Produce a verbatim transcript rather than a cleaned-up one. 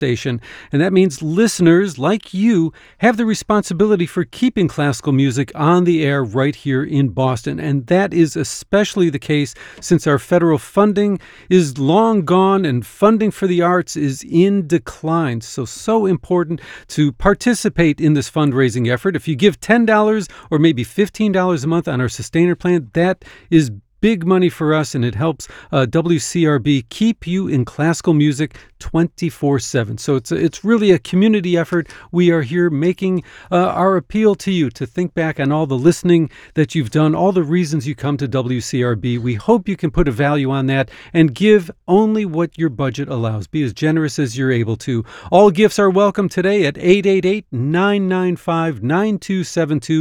station, and that means listeners like you have the responsibility for keeping classical music on the air right here in Boston. And that is especially the case since our federal funding is long gone and funding for the arts is in decline. So, so important to participate in this fundraising effort. If you give ten dollars or maybe fifteen dollars a month on our Sustainer plan, that is big money for us, and it helps uh, W C R B keep you in classical music twenty-four seven. So it's a, it's really a community effort. We are here making uh, our appeal to you to think back on all the listening that you've done, all the reasons you come to W C R B. We hope you can put a value on that and give only what your budget allows. Be as generous as you're able to. All gifts are welcome today at eight eight eight, nine nine five, nine two seven two.